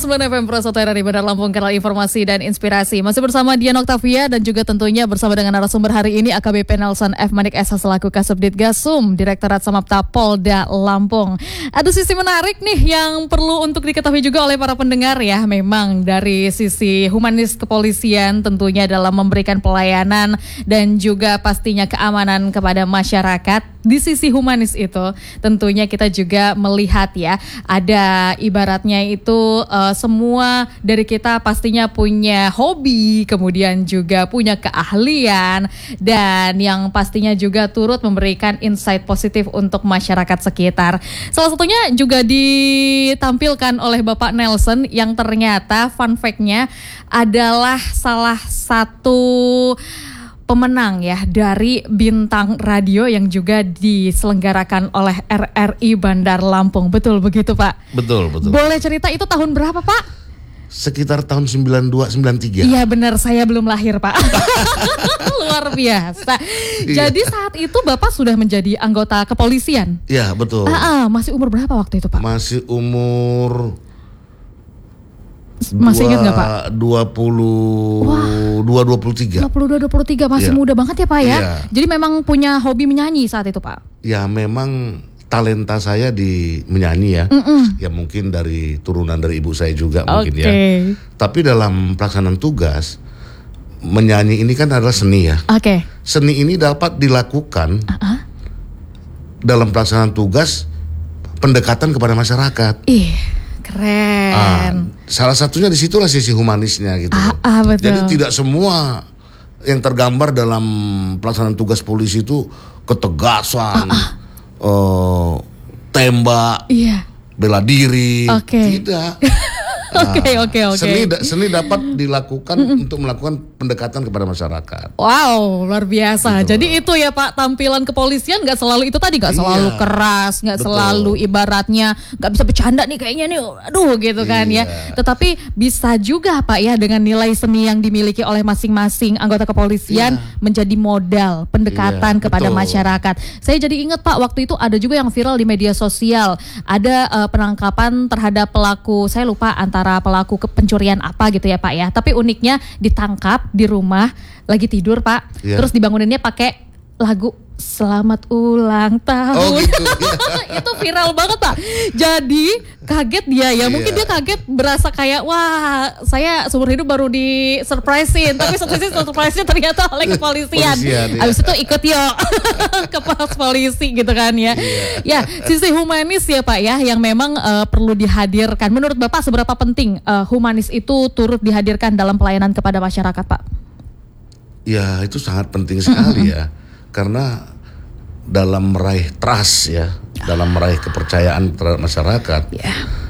101,9 FM Pro Soto RRI Bandar Lampung, kanal informasi dan inspirasi. Masih bersama Dian Octavia dan juga tentunya bersama dengan narasumber hari ini AKBP Nelson F. Manik SH selaku Kasubdit Gasum, Direktorat Samapta Polda Lampung. Ada sisi menarik nih yang perlu untuk diketahui juga oleh para pendengar ya. Memang dari sisi humanis kepolisian tentunya dalam memberikan pelayanan dan juga pastinya keamanan kepada masyarakat. Di sisi humanis itu tentunya kita juga melihat ya, ada ibaratnya itu semua dari kita pastinya punya hobi, kemudian juga punya keahlian, dan yang pastinya juga turut memberikan insight positif untuk masyarakat sekitar. Salah satunya juga ditampilkan oleh Bapak Nelson yang ternyata fun fact-nya adalah salah satu pemenang ya dari Bintang Radio yang juga diselenggarakan oleh RRI Bandar Lampung. Betul begitu Pak? Betul. Boleh cerita itu tahun berapa Pak? Sekitar tahun 92-93. Iya benar, saya belum lahir Pak. Luar biasa. Jadi saat itu Bapak sudah menjadi anggota kepolisian? Iya betul. Masih umur berapa waktu itu Pak? Masih umur... Masih ingat nggak Pak? 22-23. 22-23, masih muda banget ya Pak ya? Iya. Jadi memang punya hobi menyanyi saat itu Pak? Ya memang talenta saya di menyanyi ya. Ya mungkin dari turunan dari ibu saya juga mungkin ya. Tapi dalam pelaksanaan tugas, menyanyi ini kan adalah seni ya. Seni ini dapat dilakukan dalam pelaksanaan tugas pendekatan kepada masyarakat. Keren. Salah satunya disitulah sisi humanisnya gitu. Betul. Jadi tidak semua yang tergambar dalam pelaksanaan tugas polisi itu ketegasan, tembak, bela diri. Tidak. Oke. Seni dapat dilakukan untuk melakukan pendekatan kepada masyarakat. Wow, luar biasa. Gitu. Jadi itu ya Pak, tampilan kepolisian nggak selalu itu tadi, nggak selalu keras, nggak selalu ibaratnya nggak bisa bercanda nih kayaknya nih, aduh gitu kan ya. Tetapi bisa juga Pak ya dengan nilai seni yang dimiliki oleh masing-masing anggota kepolisian menjadi modal pendekatan kepada masyarakat. Saya jadi ingat Pak, waktu itu ada juga yang viral di media sosial, ada penangkapan terhadap pelaku, saya lupa antara pelaku pencurian apa gitu ya Pak ya. Tapi uniknya ditangkap di rumah lagi tidur Pak. Terus dibanguninnya pakai lagu Selamat Ulang Tahun. Gitu. Itu viral banget Pak. Jadi kaget dia ya. Mungkin dia kaget, berasa kayak wah saya seumur hidup baru di surprisein. Tapi surprise-nya ternyata oleh kepolisian. Abis itu ikut yuk ke pos polisi gitu kan ya. Ya sisi humanis ya Pak ya, yang memang perlu dihadirkan. Menurut Bapak seberapa penting humanis itu turut dihadirkan dalam pelayanan kepada masyarakat Pak? Ya itu sangat penting sekali ya. Karena dalam meraih trust ya, dalam meraih kepercayaan terhadap masyarakat,